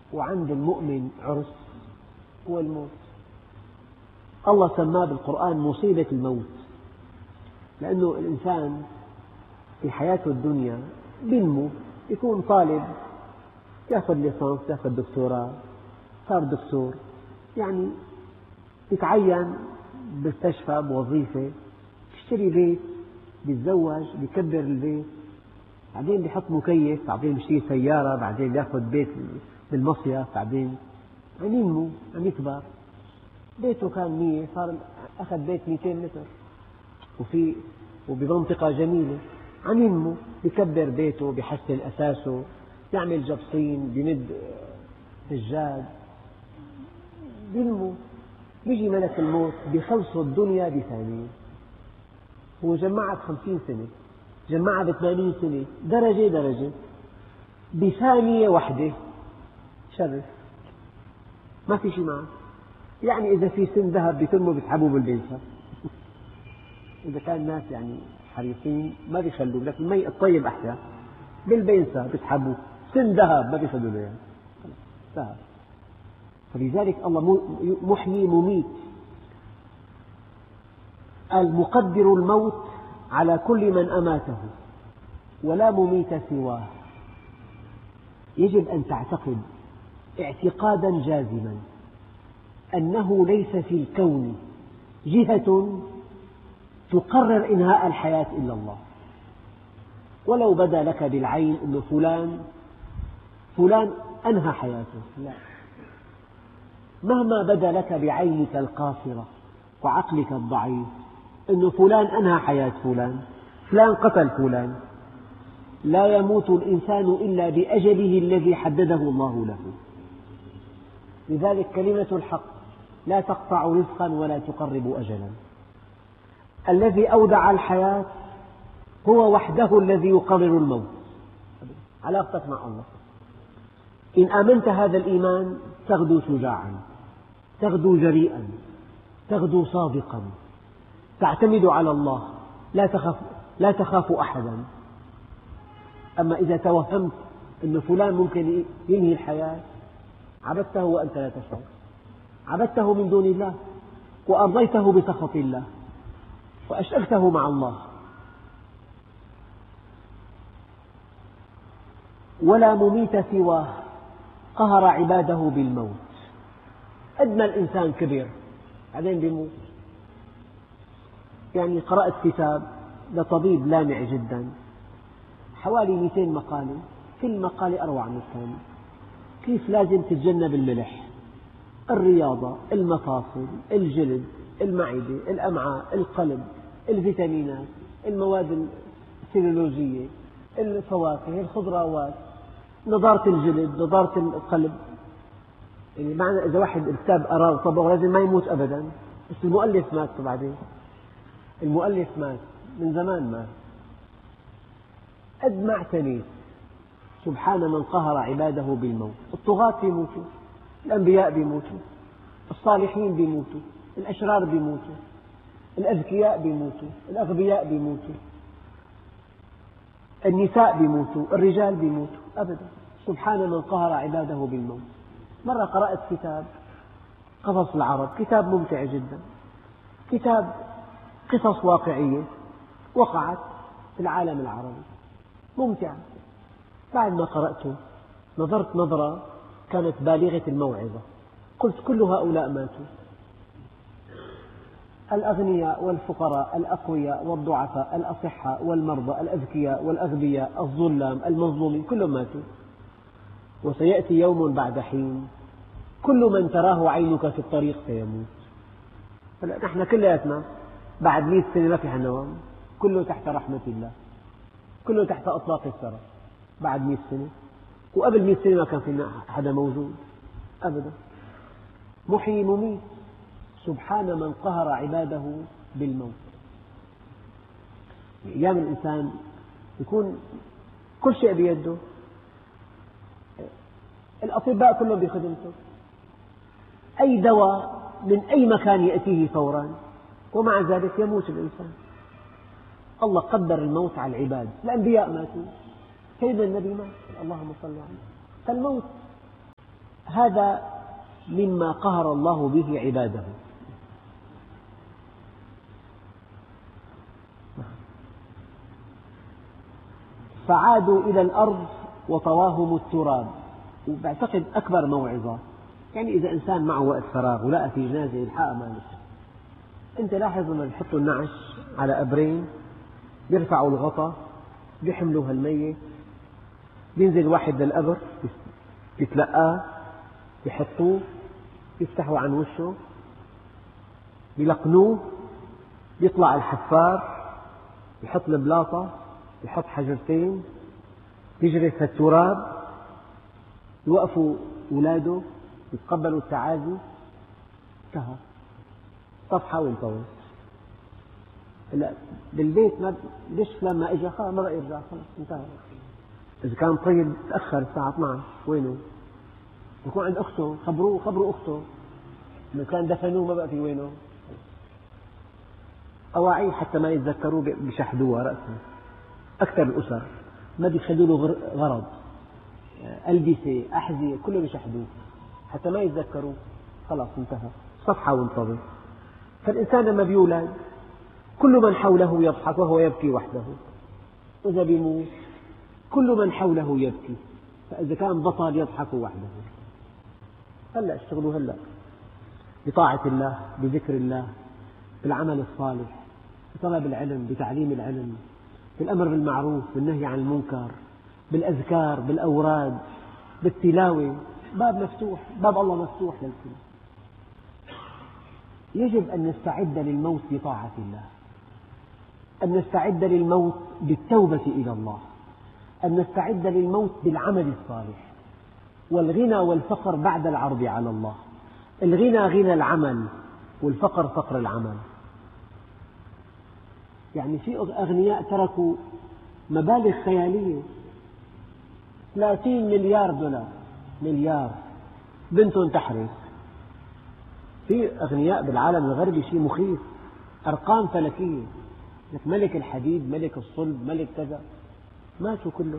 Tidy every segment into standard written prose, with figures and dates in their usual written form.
وعند المؤمن عرس هو الموت. الله سماه بالقرآن مصيبة الموت، لأنه الإنسان في حياته الدنيا بينمو، يكون طالب يأخذ ليسانس، يأخذ دكتوراه، صار دكتور، يعني يتعين بمستشفى بوظيفة، يشتري بيت، يتزوج، يكبر البيت، بعدين بيحط مكيف، بعدين بيشتري سيارة، بعدين بيأخذ بيت بالمصيف، بعدين عم ينمو، عم يكبر. بيته كان 100 صار أخذ بيت 200 متر وبمنطقة جميلة، عم ينمو، بيكبر بيته، بيحسن أساسه، يعمل جبصين، بيمد سجاد، بينمو. بيجي ملك الموت بيخلصه الدنيا بثانية. هو جمعها ب50 سنة، جمعها ب80 سنة، درجة درجة، بثانية واحدة شرف، ما في شيء معه. يعني إذا في سن ذهب بيتموا بيسحبوه بالبنسة. إذا كان الناس يعني حريصين ما بيخلوه، لكن المي الطيب أحيا، بالبنسة بيسحبوه، سن ذهب ما بيخلوا له يعني ذهب. فلذلك الله محيي مميت، قال مقدر الموت على كل من أماته ولا مميت سواه. يجب أن تعتقد اعتقادا جازما أنه ليس في الكون جهة تقرر إنهاء الحياة إلا الله. ولو بدا لك بالعين أن فلان أنهى حياته، لا، مهما بدا لك بعينك القاصرة وعقلك الضعيف أن فلان أنهى حياة فلان قتل فلان، لا يموت الإنسان إلا بأجله الذي حدده الله له. لذلك كلمة الحق لا تقطع رزقا ولا تقرب أجلا. الذي أودع الحياة هو وحده الذي يقرر الموت. علاقتك مع الله، إن آمنت هذا الإيمان تغدو شجاعا، تغدو جريئا، تغدو صادقا، تعتمد على الله، لا تخاف أحدا. أما إذا توهمت أن فلان ممكن ينهي الحياة، عبدته وأنت لا تشعر، عبدته من دون الله، وأرضيته بسخط الله، وأشركته مع الله. ولا مميت سواه قهر عباده بالموت. قد ما الإنسان كبر بعدين بيموت. يعني قرأت كتاب لطبيب لامع جدا، حوالي 200 مقالة، كل مقالة أروع من الثانية. كيف لازم تتجنب الملح، الرياضة، المفاصل، الجلد، المعدة، الأمعاء، القلب، الفيتامينات، المواد السيلولوجية، الفواكه، الخضروات، نضارة الجلد، نضارة القلب. يعني معنى إذا واحد الكتاب قرأ وطبقه لازم ما يموت أبدا. بس المؤلف مات، بعدين المؤلف مات من زمان مات. قد ما اعتنيت. سبحان من قهر عباده بالموت. الطغاة بيموتوا، الأنبياء بيموتوا، الصالحين بيموتوا، الأشرار بيموتوا، الأذكياء بيموتوا، الأغبياء بيموتوا، النساء بيموتوا، الرجال بيموتوا، أبدا. سبحان من قهر عباده بالموت. مرة قرأت كتاب قصص العرب، كتاب ممتع جدا، كتاب قصص واقعية وقعت في العالم العربي، ممتع. بعد ما قرأته نظرت نظرة كانت بالغة الموعظة، قلت كل هؤلاء ماتوا، الأغنياء والفقراء، الأقوياء والضعفاء، الأصحاء والمرضى، الأذكياء والأغبياء، الظلام المظلومين، كلهم ماتوا. وسيأتي يوم بعد حين كل من تراه عينك في الطريق سيموت. نحن كلياتنا بعد 100 سنة ما في حنوان، كله تحت رحمة الله، كله تحت أطلاق الثرى. بعد 100 سنة، وقبل 100 سنة ما كان في حدا موجود أبدا. محيي مميت. سبحان من قهر عباده بالموت. أيام الإنسان يكون كل شيء بيده، الأطباء كلهم بخدمته، أي دواء من أي مكان يأتيه فورا، ومع ذلك يموت الإنسان. الله قدر الموت على العباد. الأنبياء ماتوا، سيدنا النبي مات، اللهم صل عليه، فالموت هذا مما قهر الله به عباده. فعادوا إلى الأرض وطواهم التراب. وبعتقد أكبر موعظة، يعني إذا إنسان معه وقت فراغ ولقى في جنازة يلحقها ما نفسه. أنت لاحظ لما يحطوا النعش على قبرين، بيرفعوا الغطاء، بيحملوا هالميت، بينزل واحد للقبر بيتلقاه، بيحطوه، بيفتحوا عن وشه، بيلقنوه، بيطلع الحفار، بيحط البلاطة، بيحط حجرتين، بيجرف التراب، يوقفوا أولاده يتقبلوا التعازي، انتهى، صفحة وانتهى. هلا بالبيت ليش فلان ما اجى؟ خلاص ما بقى يرجع، خلاص انتهى. إذا كان طيب تأخر الساعة 12 وينه؟ يكون عند أخته، خبروا أخته. إذا كان دفنوه ما بقى في وينه. أواعيه حتى ما يتذكروه بيشحذوها رأسه. أكثر الأسر ما بيخلوا له غرض، ألبسة، أحذية، كله بيشحذوه حتى ما يتذكروه، خلاص انتهى، صفحة وانتظر. فالإنسان لما بيولد كل من حوله يضحك وهو يبكي وحده، وإذا بيموت كل من حوله يبكي، فإذا كان بطل يضحك وحده. هلأ اشتغلوا هلأ بطاعة الله، بذكر الله، بالعمل الصالح، بطلب العلم، بتعليم العلم، بالأمر بالمعروف، بالنهي عن المنكر، بالأذكار، بالأوراد، بالتلاوة. باب مفتوح، باب الله مفتوح للكل. يجب أن نستعد للموت بطاعة الله، أن نستعد للموت بالتوبة إلى الله، أن نستعد للموت بالعمل الصالح. والغنى والفقر بعد العرض على الله. الغنى غنى العمل، والفقر فقر العمل. يعني في أغنياء تركوا مبالغ خيالية، 30 مليار دولار، مليار، بنتهم تحرس. في أغنياء بالعالم الغربي شيء مخيف، أرقام فلكية، ملك الحديد، ملك الصلب، ملك كذا، ماتوا كلهم.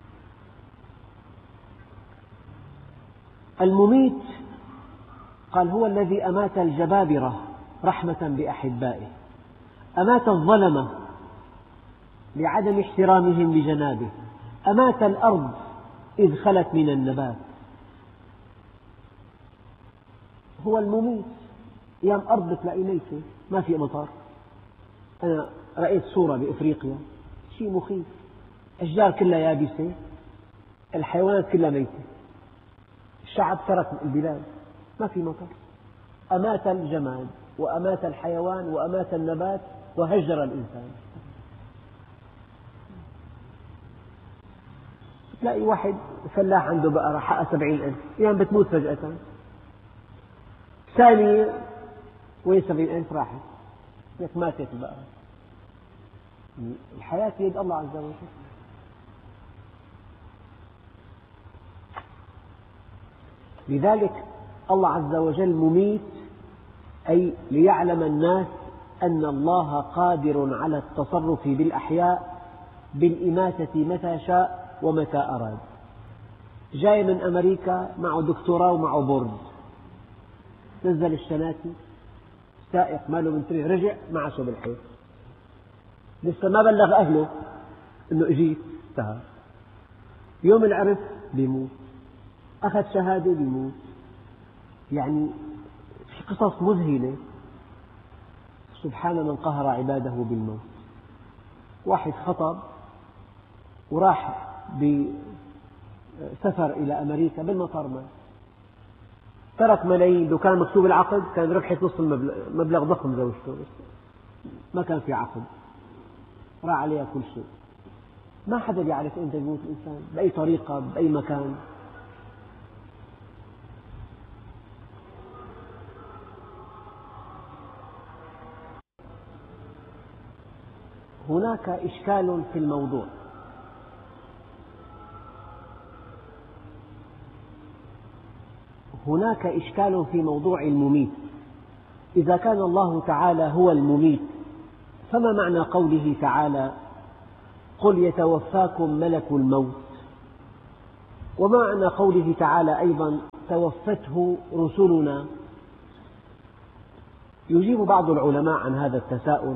المميت قال هو الذي أمات الجبابرة رحمة بأحبائه، أمات الظلمة لعدم احترامهم لجنابه، أمات الأرض إذ خلت من النبات. هو المميت. أيام أرض بتلاقي ميتة، ما في مطر. أنا رأيت صورة بإفريقيا شيء مخيف، أشجار كلها يابسة، الحيوانات كلها ميتة، الشعب ترك البلاد، ما في مطر. أمات الجماد وأمات الحيوان وأمات النبات وهجر الإنسان. تلاقي واحد فلاح عنده بقرة حقها 70,000، أيام بتموت فجأة، ثانية وين 70,000 راحت؟ لك ماتت البقرة. الحياة بيد الله عز وجل. لذلك الله عز وجل مميت، أي ليعلم الناس أن الله قادر على التصرف بالأحياء بالإماتة متى شاء ومتى أراد. جاي من أمريكا معه دكتوراه ومعه بورد، نزل الشناتي، سائق ماله منتبه، رجع معشه بالحيط، لسه ما بلغ أهله أنه إجيت، انتهى. يوم العرس بيموت، أخذ شهادة بيموت. يعني في قصص مذهلة. سبحان من قهر عباده بالموت. واحد خطب وراح بسفر إلى أمريكا، بالمطار مات، ترك ملايين. لو كان مكتوب العقد كان ربحت نصف المبلغ، مبلغ ضخم زوجته، ما كان في عقد، راح عليها كل شيء. ما حدا يعرف أنت يموت الإنسان بأي طريقة بأي مكان. هناك إشكال في الموضوع. هناك إشكال في موضوع المميت. إذا كان الله تعالى هو المميت، فما معنى قوله تعالى قل يتوفاكم ملك الموت؟ ومعنى قوله تعالى أيضا توفته رسلنا، يجيب بعض العلماء عن هذا التساؤل: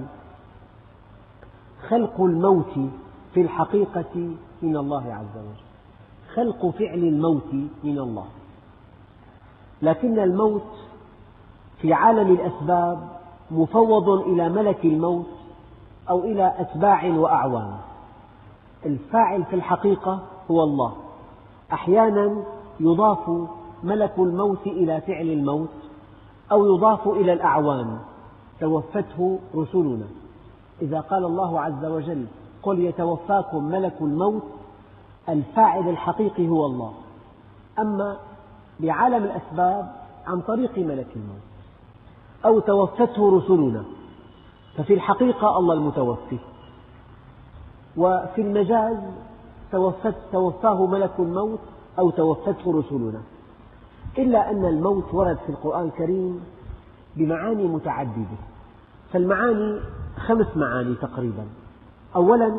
خلق الموت في الحقيقة من الله عز وجل، خلق فعل الموت من الله، لكن الموت في عالم الأسباب مفوض إلى ملك الموت أو إلى أتباع وأعوان. الفاعل في الحقيقة هو الله. أحيانا يضاف ملك الموت إلى فعل الموت أو يضاف إلى الأعوان، توفته رسلنا. إذا قال الله عز وجل: قل يتوفاكم ملك الموت، الفاعل الحقيقي هو الله. أما بعالم الأسباب عن طريق ملك الموت، أو توفته رسلنا، ففي الحقيقة الله المتوفي، وفي المجاز توفاه ملك الموت أو توفته رسلنا. إلا أن الموت ورد في القرآن الكريم بمعاني متعددة، فالمعاني 5 معاني تقريبا. أولا،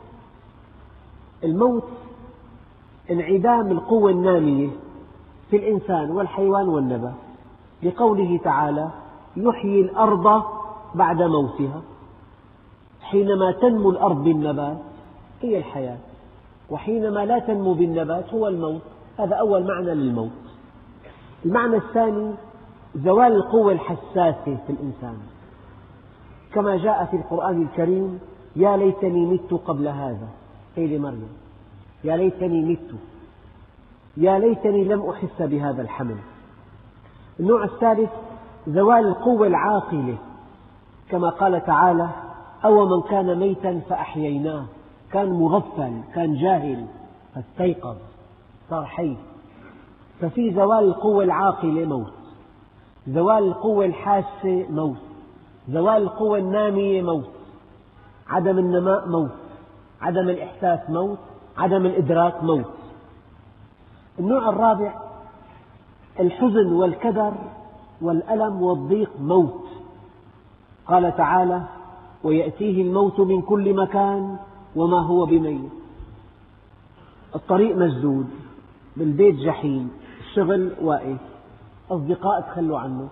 الموت انعدام القوة النامية في الإنسان والحيوان والنبات، لقوله تعالى: يحيي الأرض بعد موتها. حينما تنمو الأرض بالنبات هي الحياة، وحينما لا تنمو بالنبات هو الموت. هذا أول معنى للموت. المعنى الثاني: زوال القوة الحساسة في الإنسان، كما جاء في القرآن الكريم: يا ليتني مت قبل هذا، أي لمريم، يا ليتني مت، يا ليتني لم أحس بهذا الحمل. النوع الثالث: زوال القوة العاقلة، كما قال تعالى: أو من كان ميتا فأحييناه، كان مغفل، كان جاهل فاستيقظ صار حي. ففي زوال القوة العاقلة موت، زوال القوة الحاسة موت، زوال القوة النامية موت، عدم النماء موت، عدم الإحساس موت، عدم الإدراك موت. النوع الرابع: الحزن والكدر والألم والضيق موت. قال تعالى: ويأتيه الموت من كل مكان وما هو بميت. الطريق مسدود، بالبيت جحيم، الشغل واقف، أصدقاء تخلوا عنه.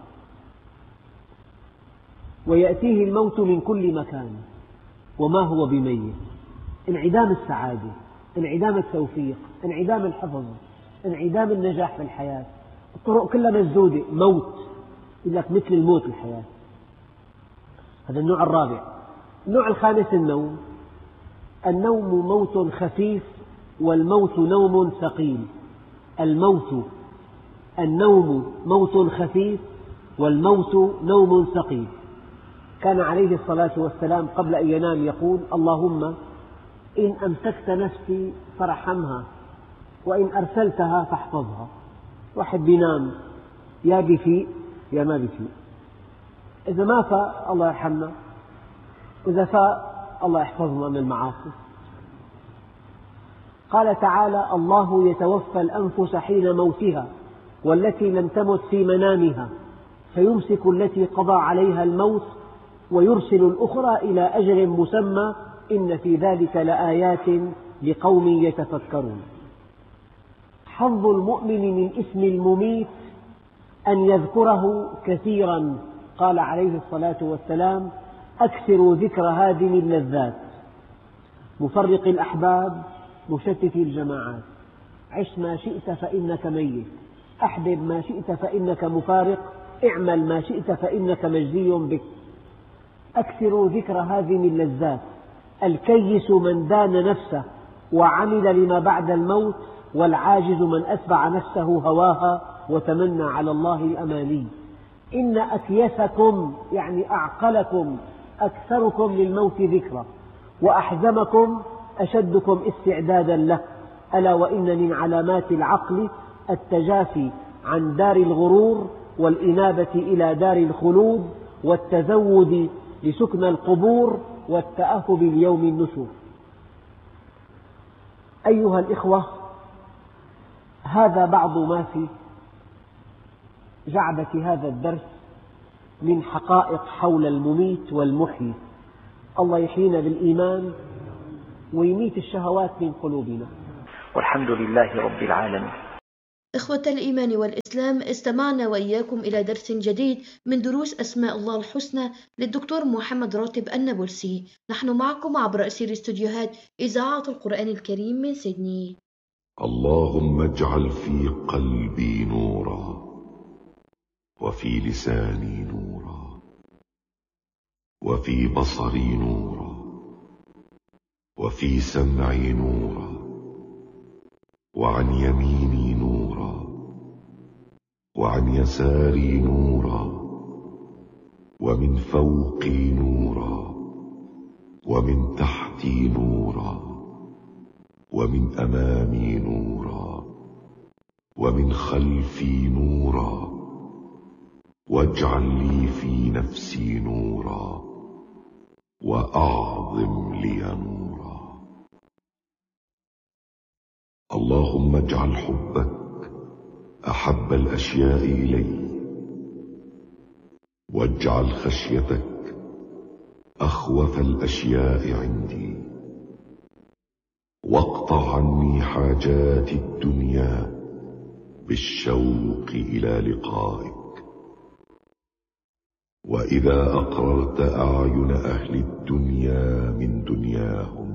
ويأتيه الموت من كل مكان وما هو بميت. انعدام السعادة، انعدام التوفيق، انعدام الحفظ، انعدام النجاح في الحياة، الطرق كلها مسدودة، موت. يقول لك مثل الموت الحياة. هذا النوع الرابع. النوع الخامس: النوم. النوم موت خفيف والموت نوم ثقيل. النوم موت خفيف والموت نوم ثقيل. كان عليه الصلاة والسلام قبل أن ينام يقول: اللهم إن أمسكت نفسي فارحمها، وإن أرسلتها فاحفظها. واحد بينام يا بفيق يا ما بفيق، إذا ما فاق الله يرحمنا، وإذا فاق الله يحفظنا من المعاصي. قال تعالى: الله يتوفى الأنفس حين موتها والتي لم تمت في منامها فيمسك التي قضى عليها الموت ويرسل الأخرى إلى أجل مسمى إن في ذلك لآيات لقوم يتفكرون. حظ المؤمن من اسم المميت أن يذكره كثيرا. قال عليه الصلاة والسلام: أكثروا ذكر هادم اللذات، مفرق الأحباب، مشتت الجماعات، عش ما شئت فإنك ميت، أحبب ما شئت فإنك مفارق، اعمل ما شئت فإنك مجزي بك. أكثروا ذكر هادم اللذات. الكيس من دان نفسه وعمل لما بعد الموت، والعاجز من أتبع نفسه هواها وتمنى على الله الأماني. إن أكيسكم يعني أعقلكم أكثركم للموت ذكرى، وأحزمكم أشدكم استعدادا له. ألا وإن من علامات العقل التجافي عن دار الغرور والإنابة إلى دار الخلود والتزود لسكن القبور والتأهب ليوم النشور. أيها الإخوة، هذا بعض ما في جعبة هذا الدرس من حقائق حول المميت والمحيي. الله يحيينا بالإيمان ويميت الشهوات من قلوبنا. والحمد لله رب العالمين. إخوة الإيمان والإسلام، استمعنا وإياكم إلى درس جديد من دروس أسماء الله الحسنى للدكتور محمد راتب النابلسي. نحن معكم عبر أثير استوديوهات إذاعة القرآن الكريم من سيدني. اللهم اجعل في قلبي نورا، وفي لساني نورا، وفي بصري نورا، وفي سمعي نورا، وعن يميني نورا، وعن يساري نورا، ومن فوقي نورا، ومن تحتي نورا، ومن أمامي نورا، ومن خلفي نورا، واجعل لي في نفسي نورا، وأعظم لي نورا. اللهم اجعل حبك أحب الأشياء إلي، واجعل خشيتك أخوف الأشياء عندي، واقطع عني حاجات الدنيا بالشوق إلى لقائك. وإذا أقررت أعين أهل الدنيا من دنياهم،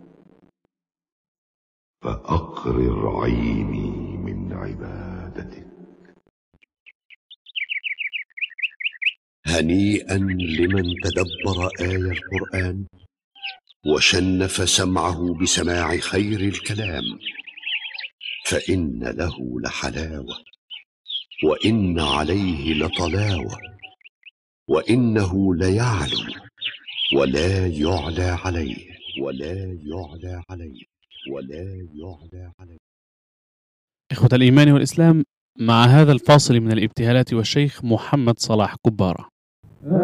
فأقرر عيني من عبادتك. هنيئا لمن تدبر آية القرآن وشنف سمعه بسماع خير الكلام، فإن له لحلاوة، وإن عليه لطلاوة، وإنه ليعلو ولا يعلى عليه، ولا يعلى عليه، ولا يعلى عليه. إخوة الإيمان والإسلام، مع هذا الفاصل من الابتهالات والشيخ محمد صلاح كبارة.